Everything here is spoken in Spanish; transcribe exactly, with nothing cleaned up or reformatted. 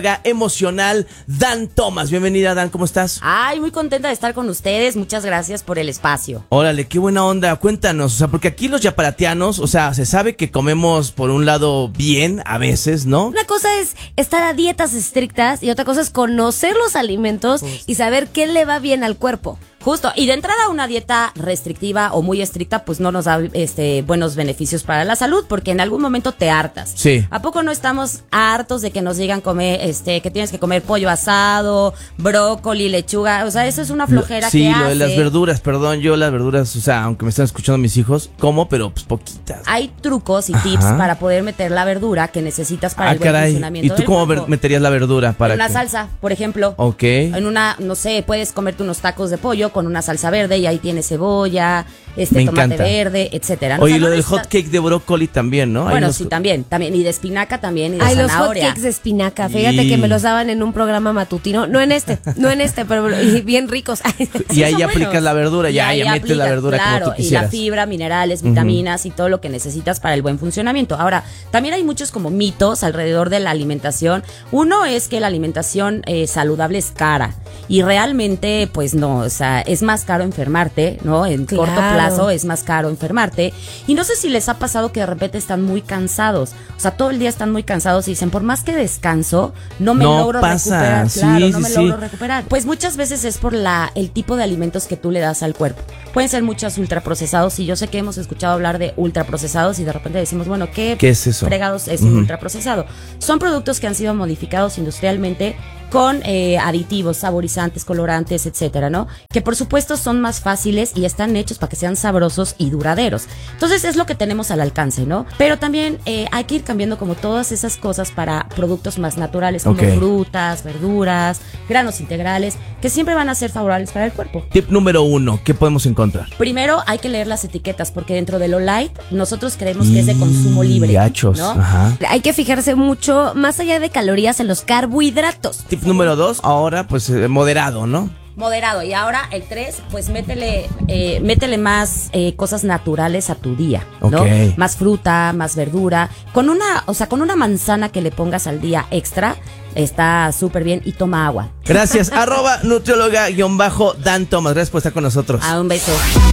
Emocional, Dan Thomas. Bienvenida, Dan, ¿cómo estás? Ay, muy contenta de estar con ustedes. Muchas gracias por el espacio. Órale, qué buena onda. Cuéntanos, o sea, porque aquí los yaparatianos, o sea, se sabe que comemos por un lado bien a veces, ¿no? Una cosa es estar a dietas estrictas y otra cosa es conocer los alimentos Justo. y saber qué le va bien al cuerpo. Justo, y de entrada una dieta restrictiva o muy estricta pues no nos da este buenos beneficios para la salud porque en algún momento te hartas. Sí. ¿A poco no estamos hartos de que nos digan comer este que tienes que comer pollo asado, brócoli, lechuga? O sea, eso es una flojera sí, que lo hace. de las verduras, perdón, yo las verduras, o sea, aunque me están escuchando mis hijos, como, pero pues poquitas. Hay trucos y Ajá. tips para poder meter la verdura que necesitas para Ah, el buen caray. funcionamiento ¿Y tú del cómo ver- cuerpo. meterías la verdura para En una que- salsa, por ejemplo. Ok. En una, no sé, puedes comerte unos tacos de pollo con una salsa verde y ahí tienes cebolla, este Me tomate encanta. verde, etcétera. ¿no? Oye, O sea, lo no del necesitas- hot cake de brócoli también, ¿no? Hay Bueno, unos- sí, también, también. Y de espinaca también, y de Ay, los zanahoria. hotcakes de espinaca. Fíjate Y- que me los daban en un programa matutino. No en este, no en este, pero y bien ricos. Y ahí son ya aplicas buenos. la verdura, Y ya, ahí ya metes la aplicas, verdura claro, como tú y la quisieras. fibra, minerales, vitaminas y todo lo que necesitas para el buen funcionamiento. Ahora, también hay muchos como mitos alrededor de la alimentación. Uno es que la alimentación eh, saludable es cara. Y realmente, pues no, o sea, es más caro enfermarte, ¿no? En Claro. corto plazo es más caro enfermarte. Y no sé si les ha pasado que de repente están muy cansados. O sea, todo el día están muy cansados y dicen, por más que descanso, no me No logro pasa, recuperar. sí, Claro, no sí, me sí. logro recuperar. Pues muchas veces es por la el tipo de alimentos que tú le das al cuerpo. Pueden ser muchos ultraprocesados y yo sé que hemos escuchado hablar de ultraprocesados y de repente decimos, bueno, ¿qué, ¿Qué es eso? fregados es Ujú. un ultraprocesado? Son productos que han sido modificados industrialmente con eh, aditivos, saborizantes, colorantes, etcétera, ¿no? Que por supuesto son más fáciles y están hechos para que sean sabrosos y duraderos. Entonces es lo que tenemos al alcance, ¿no? Pero también eh, hay que ir cambiando como todas esas cosas para productos más naturales, como Ok. frutas, verduras, granos integrales, que siempre van a ser favorables para el cuerpo. Tip número uno, ¿qué podemos encontrar? Primero hay que leer las etiquetas porque dentro de lo light nosotros creemos que es de consumo libre, Yachos, ¿no? ajá. Hay que fijarse mucho más allá de calorías en los carbohidratos. Tip número dos, ahora pues eh, moderado, ¿no? Moderado. Y ahora el tres, pues métele, eh, métele más eh, cosas naturales a tu día, ¿no? Ok. Más fruta, más verdura. Con una, o sea, con una manzana que le pongas al día extra, está súper bien y toma agua. Gracias, arroba nutrióloga guión bajo Dan Thomas. Gracias por estar con nosotros. Ah, un beso.